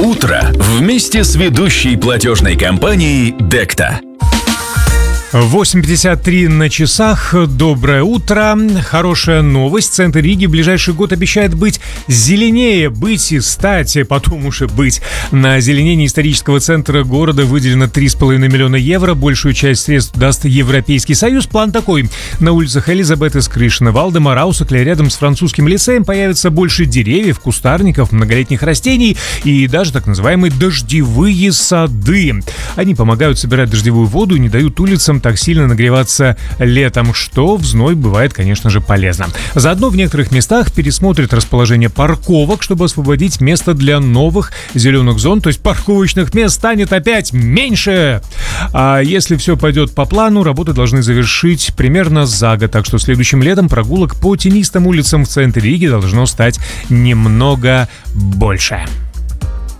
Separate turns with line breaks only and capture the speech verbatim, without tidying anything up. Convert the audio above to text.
утро вместе с ведущей платежной компанией Декта.
восемь пятьдесят три на часах. Доброе утро. Хорошая новость. Центр Риги в ближайший год обещает быть зеленее, быть и стать, потом уж и быть. На озеленение исторического центра города выделено три с половиной миллиона евро. Большую часть средств даст Европейский Союз. План такой. На улицах Элизабеты, Скрышина, Валдемара, Аусакля рядом с французским лицеем появится больше деревьев, кустарников, многолетних растений и даже так называемые дождевые сады. Они помогают собирать дождевую воду и не дают улицам так сильно нагреваться летом, что в зной бывает, конечно же, полезно. Заодно в некоторых местах пересмотрят расположение парковок, чтобы освободить место для новых зеленых зон, то есть парковочных мест станет опять меньше. А если все пойдет по плану, работы должны завершить примерно за год, так что следующим летом прогулок по тенистым улицам в центре Риги должно стать немного больше.